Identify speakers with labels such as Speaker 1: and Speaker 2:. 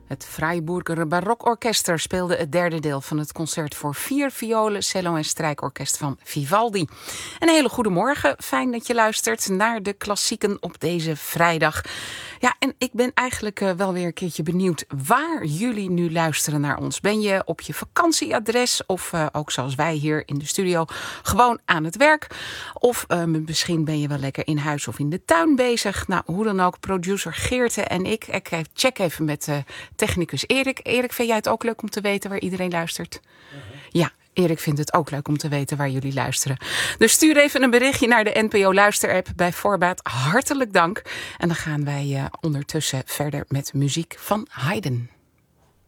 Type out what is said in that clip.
Speaker 1: Het Freiburger Barokorkester speelde het derde deel van het concert voor 4 violen, cello en strijkorkest van Vivaldi. Een hele goede morgen. Fijn dat je luistert naar de klassieken op deze vrijdag. Ja, en ik ben eigenlijk wel weer een keertje benieuwd waar jullie nu luisteren naar ons. Ben je op je vakantieadres of ook zoals wij hier in de studio gewoon aan het werk? Of misschien ben je wel lekker in huis of in de tuin bezig. Nou, hoe dan ook, producer Geerte en ik check even met technicus Erik. Erik, vind jij het ook leuk om te weten waar iedereen luistert? Ja. Erik vindt het ook leuk om te weten waar jullie luisteren. Dus stuur even een berichtje naar de NPO Luisterapp. Bij voorbaat hartelijk dank. En dan gaan wij ondertussen verder met muziek van Haydn.